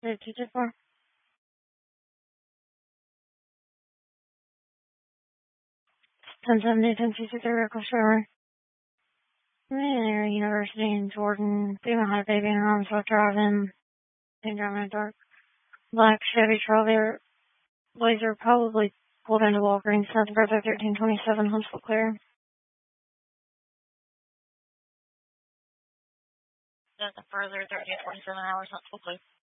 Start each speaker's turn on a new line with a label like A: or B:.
A: 224. 1070, 1023, Record Server. University in Jordan. Female had a baby in her arms while driving. Being driving in the dark. Black Chevy Trailblazer, Blazer probably pulled into Walgreens, South of Bertha, 1327, Huntsville Clear. That's a further 1327 hours, Huntsville Clear.